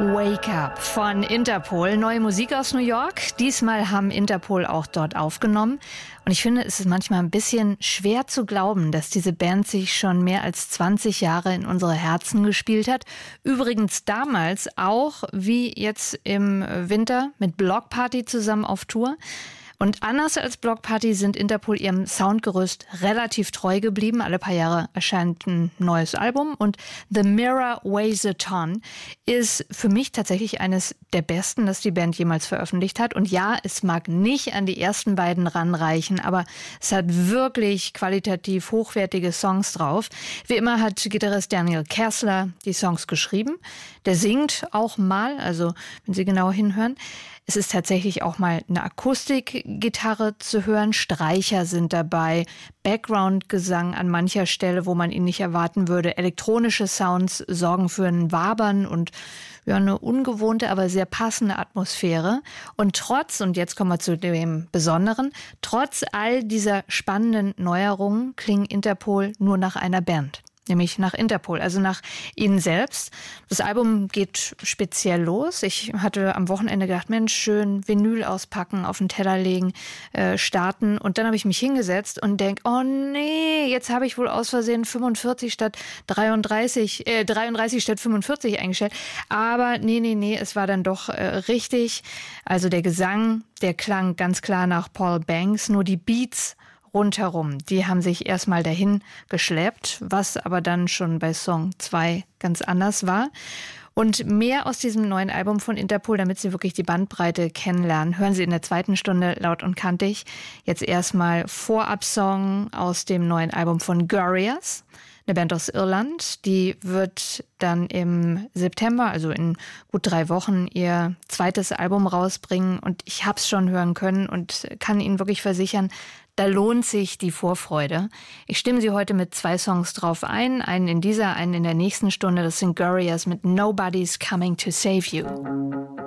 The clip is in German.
Wake Up von Interpol. Neue Musik aus New York. Diesmal haben Interpol auch dort aufgenommen. Und ich finde, es ist manchmal ein bisschen schwer zu glauben, dass diese Band sich schon mehr als 20 Jahre in unsere Herzen gespielt hat. Übrigens damals auch, wie jetzt im Winter, mit Bloc Party zusammen auf Tour. Und anders als Bloc Party sind Interpol ihrem Soundgerüst relativ treu geblieben. Alle paar Jahre erscheint ein neues Album. Und The Mirror Weighs a Ton ist für mich tatsächlich eines der besten, das die Band jemals veröffentlicht hat. Und ja, es mag nicht an die ersten beiden ranreichen, aber es hat wirklich qualitativ hochwertige Songs drauf. Wie immer hat Gitarrist Daniel Kessler die Songs geschrieben. Der singt auch mal, also wenn Sie genau hinhören. Es ist tatsächlich auch mal eine Akustikgitarre zu hören. Streicher sind dabei, Background-Gesang an mancher Stelle, wo man ihn nicht erwarten würde. Elektronische Sounds sorgen für ein Wabern und ja, eine ungewohnte, aber sehr passende Atmosphäre. Und jetzt kommen wir zu dem Besonderen, trotz all dieser spannenden Neuerungen klingen Interpol nur nach einer Band. Nämlich nach Interpol, also nach ihnen selbst. Das Album geht speziell los. Ich hatte am Wochenende gedacht, Mensch, schön Vinyl auspacken, auf den Teller legen, starten. Und dann habe ich mich hingesetzt und denke, oh nee, jetzt habe ich wohl aus Versehen 33 statt 33 statt 45 eingestellt. Aber nee, es war dann doch richtig. Also der Gesang, der klang ganz klar nach Paul Banks, nur die Beats rundherum, die haben sich erstmal dahin geschleppt, was aber dann schon bei Song 2 ganz anders war. Und mehr aus diesem neuen Album von Interpol, damit Sie wirklich die Bandbreite kennenlernen, hören Sie in der zweiten Stunde laut und kantig. Jetzt erstmal Vorab-Song aus dem neuen Album von Gorillaz, eine Band aus Irland. Die wird dann im September, also in gut 3 Wochen, ihr zweites Album rausbringen. Und ich habe es schon hören können und kann Ihnen wirklich versichern, da lohnt sich die Vorfreude. Ich stimme Sie heute mit 2 Songs drauf ein. Einen in dieser, einen in der nächsten Stunde. Das sind Gorillaz mit Nobody's Coming to Save You.